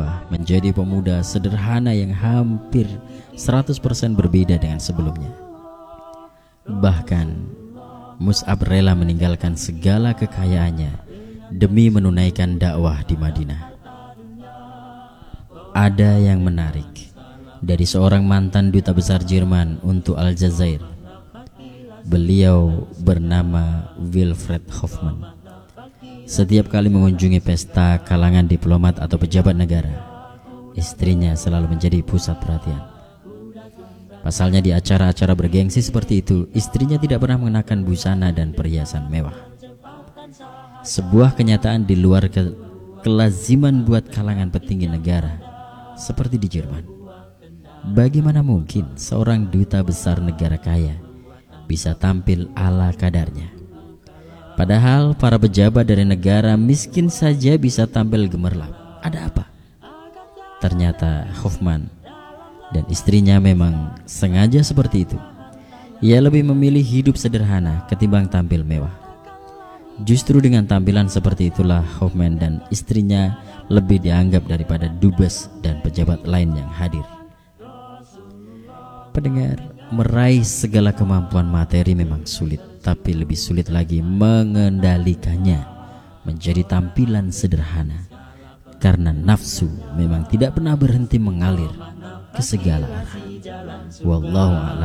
mewah menjadi pemuda sederhana yang hampir 100% berbeda dengan sebelumnya. Bahkan Mus'ab rela meninggalkan segala kekayaannya demi menunaikan dakwah di Madinah. Ada yang menarik dari seorang mantan duta besar Jerman untuk Aljazair. Beliau bernama Wilfried Hoffmann. Setiap kali mengunjungi pesta kalangan diplomat atau pejabat negara, istrinya selalu menjadi pusat perhatian. Pasalnya di acara-acara bergengsi seperti itu, istrinya tidak pernah mengenakan busana dan perhiasan mewah. Sebuah kenyataan di luar kelaziman buat kalangan petinggi negara seperti di Jerman. Bagaimana mungkin seorang duta besar negara kaya bisa tampil ala kadarnya? Padahal para pejabat dari negara miskin saja bisa tampil gemerlap. Ada apa? Ternyata Hoffmann dan istrinya memang sengaja seperti itu. Ia lebih memilih hidup sederhana ketimbang tampil mewah. Justru dengan tampilan seperti itulah Hoffmann dan istrinya lebih dianggap daripada dubes dan pejabat lain yang hadir. Pendengar, meraih segala kemampuan materi memang sulit, tapi lebih sulit lagi mengendalikannya menjadi tampilan sederhana, karena nafsu memang tidak pernah berhenti mengalir ke segala arah. Wallahu a'lam.